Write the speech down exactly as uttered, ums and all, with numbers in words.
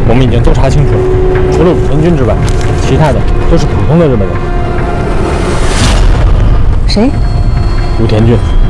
我们已经都查清楚了，除了武田君之外，其他的都是普通的日本人。 谁？ 武田君。